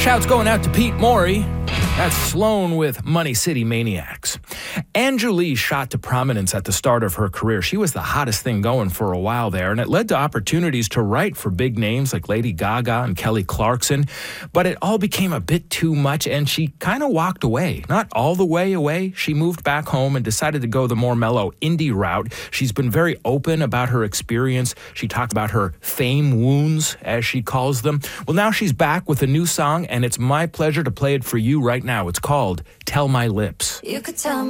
Shouts going out to Pete Morey. That's Sloan with Money City Maniacs. Anju Lee shot to prominence at the start of her career. She was the hottest thing going for a while there, and it led to opportunities to write for big names like Lady Gaga and Kelly Clarkson. But it all became a bit too much, and she kind of walked away. Not all the way away. She moved back home and decided to go the more mellow indie route. She's been very open about her experience. She talked about her fame wounds, as she calls them. Well, now she's back with a new song, and it's my pleasure to play it for you right now. It's called Tell My Lips. You could tell me